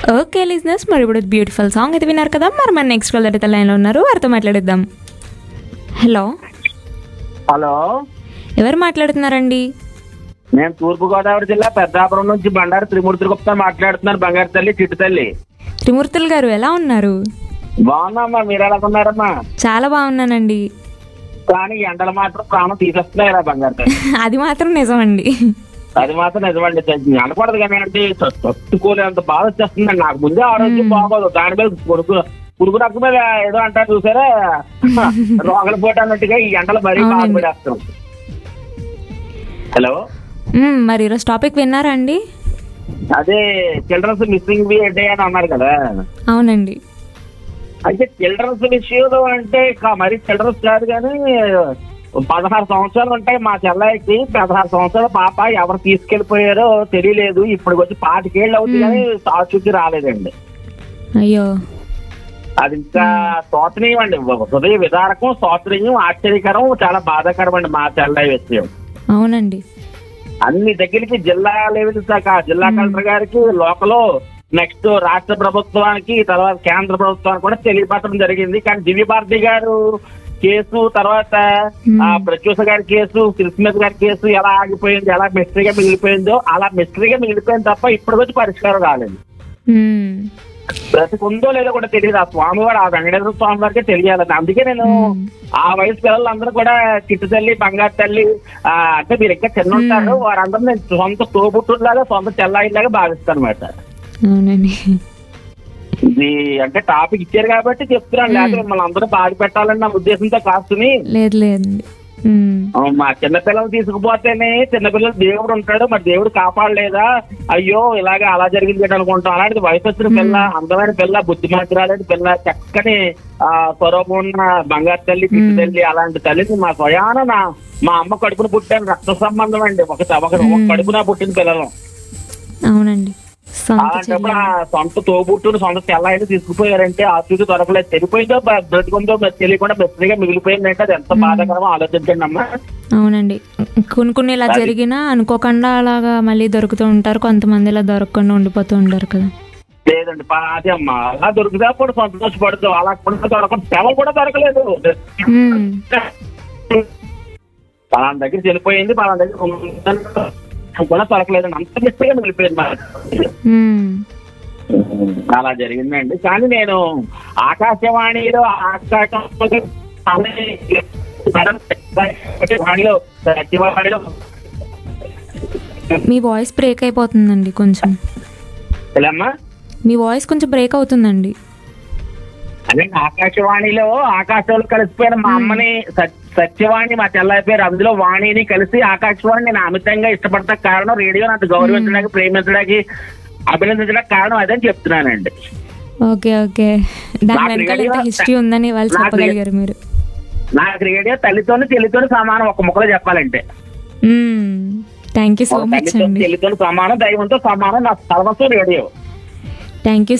Okay listeners, మరి ఇప్పుడు beautiful song అయితే విన్నారు కదా. మరి మన నెక్స్ట్ కాల్ అయితే లైన్లో ఉన్నారు, వారితో మాట్లాడిద్దాం. హలో హలో, ఎవరు మాట్లాడుతున్నారండి? నేను తూర్పుగోదావరి జిల్లా పెద్దాపురం నుంచి బండారు త్రిమూర్తి గుప్తా మాట్లాడుతున్నాను. బంగారు తల్లి, చిట్టు తల్లి. త్రిమూర్తులు గారు ఎలా ఉన్నారు? బాగున్నామ్మా, మీరు ఎలా ఉన్నారమ్మా? చాలా బాగున్నానండి. కానీ ఎండలు మాత్రం ప్రాణం తీసేస్తున్నాయిరా బంగారు తల్లి. అది మాత్రం నిజమండి. అది మాత్రం నిజమండి. అనకూడదు కానీ అంటే తట్టుకోలేంత బాధ వచ్చేస్తుందండి. నాకు ముందే ఆరోగ్యం బాగోదు, దాని మీద పురుగు రక్కు మీద ఏదో అంటారు చూసారా, రోగల పోటీ అన్నట్టుగా ఈ ఎండలు మరీ బాధపడేస్తాం. హలో, మరి ఈరోజు టాపిక్ విన్నారా అండి? అదే చిల్డ్రన్స్ మిస్సింగ్ డే అని అన్నారు కదా. అవునండి. అయితే చిల్డ్రన్స్ విషయంలో అంటే మరి చిల్డ్రన్స్ కాదు కానీ 16 సంవత్సరాలు ఉంటాయి మా చెల్లాయికి. 16 సంవత్సరాల పాప ఎవరు తీసుకెళ్లిపోయారో తెలియలేదు. ఇప్పుడు వచ్చి 25 ఏళ్ళు అవుతుంది కానీ ఆచూకీ రాలేదండి. అయ్యో, అది ఇంకా శోచనీయం అండి. హృదయ విదారకం, శోచనీయం, ఆశ్చర్యకరం, చాలా బాధాకరం అండి మా చెల్లాయి విషయం. అవునండి. అన్ని దగ్గరికి జిల్లా లెవెల్ దాకా, జిల్లా కలెక్టర్ గారికి, లోకల్, నెక్స్ట్ రాష్ట్ర ప్రభుత్వానికి, తర్వాత కేంద్ర ప్రభుత్వానికి కూడా తెలియపరచడం జరిగింది. కానీ దివ్య భారతి గారు కేసు, తర్వాత ప్రత్యూష గారి కేసు, కృష్ణమతి గారి కేసు ఎలా ఆగిపోయింది, ఎలా మిస్టరీగా మిగిలిపోయిందో అలా మిస్టరీగా మిగిలిపోయింది తప్ప ఇప్పటి వచ్చి పరిష్కారం రాలేదు. బ్రతికుందో లేదో కూడా తెలియదు. ఆ స్వామి వారు, ఆ వెంకటేశ్వర స్వామి వారికే తెలియాలి. అందుకే నేను ఆ వయసు పిల్లలందరూ కూడా చిట్టు తల్లి, బంగారు తల్లి అంటే మీరు ఇంకా చిన్న ఉంటారు, వారందరూ నేను సొంత తోబుట్టులాగా, సొంత చెల్లాయిలాగా భావిస్తాను అనమాట. అవునండి. ఇది అంటే టాపిక్ ఇచ్చారు కాబట్టి చెప్తున్నాను, లేకపోతే మిమ్మల్ని అందరూ బాధ పెట్టాలని నా ఉద్దేశంతో కాస్తుని. లేదు లేదండి. మా చిన్నపిల్లలు తీసుకుపోతేనే చిన్నపిల్లలు దేవుడు ఉంటాడు, మరి దేవుడు కాపాడలేదా, అయ్యో ఇలాగే అలా జరిగింది అనుకుంటాం. అలాంటిది వయసు వచ్చిన పిల్ల, అందమైన పిల్ల, బుద్ధిమంతురాలని పిల్ల, చక్కని స్వరూపం ఉన్న బంగారు తల్లి, చిట్టు తల్లి, అలాంటి తల్లిని మా స్వయాన మా అమ్మ కడుపున పుట్టాను. రక్త సంబంధం అండి, ఒక కడుపున పుట్టిన పిల్లలు. అవునండి. అలాంటప్పుడు ఆ సొంత తోబుట్టును, సొంత చెల్లాయిని తీసుకుపోయారంటే ఆచూకీ దొరకలేదు. చనిపోయిందో బ్రతికుందో తెలియకుండా మెత్తగా మిగిలిపోయిందంటే అది ఎంత బాధాకరమో ఆలోచించండి అమ్మా. అవునండి. కొన్ని ఇలా జరిగినా అనుకోకుండా అలాగా మళ్ళీ దొరుకుతూ ఉంటారు, కొంతమంది ఇలా దొరకకుండా ఉండిపోతూ ఉంటారు కదా. లేదండి, అదే అమ్మా, అలా దొరికితే కూడా సంతోషపడుతూ, అలా కూడా దొరకదు. సేవలు కూడా దొరకలేదు. పలానా దగ్గర చనిపోయింది, పలానా దగ్గర కూడా దొరకలేదండి, అంత మిస్టేగా మిగిలిపోయింది మరి. అలా జరిగిందండి. కానీ నేను ఆకాశవాణిలో సత్యవాణిలో మీ వాయిస్ బ్రేక్ అయిపోతుందండి కొంచెం. అమ్మా, మీ వాయిస్ కొంచెం బ్రేక్ అవుతుందండి. అదే ఆకాశవాణిలో, ఆకాశంలో కలిసిపోయిన మా అమ్మని సత్యవాణి, మా చెల్లాయి పేరు, అందులో వాణిని కలిసి ఆకాశవాణి నేను అమితంగా ఇష్టపడతా కారణం, రేడియో నాకు గౌరవించడానికి, ప్రేమించడానికి, అభినందించడానికి కారణం అదని చెప్తున్నానండి. ఓకే ఓకే, దాని వెనకాల ఎంత హిస్టరీ ఉందని వాళ్ళు చెప్పగలిగారు మీరు. నాకు రేడియో తల్లితోని చెల్లితోని సమానం, ఒక ముక్కలో చెప్పాలంటే. థ్యాంక్ యూ సో మచ్ అండి. చెల్లితోని సమానం, దైవంతో సమానం, నా సర్వస్వం రేడియో. Thank you